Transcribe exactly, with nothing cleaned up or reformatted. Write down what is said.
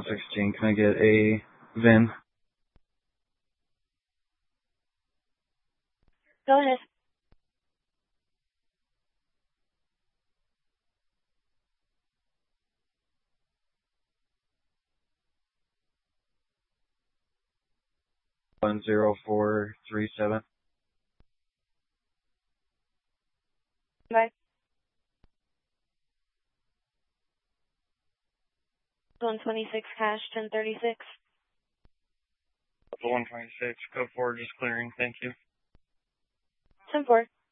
one sixteen. Can I get a V I N? Go ahead. One zero four three seven. Bye. one twenty-six cash, ten thirty-six. one twenty-six, code four, just clearing. Thank you. ten four.